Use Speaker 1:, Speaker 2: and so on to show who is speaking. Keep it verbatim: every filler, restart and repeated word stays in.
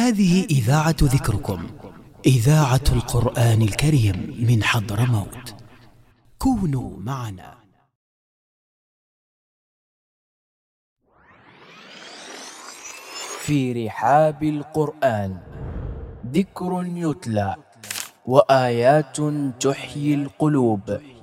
Speaker 1: هذه إذاعة ذكركم، إذاعة القرآن الكريم من حضرموت. كونوا معنا.
Speaker 2: في رحاب القرآن ذكر يتلى وآيات تحيي القلوب.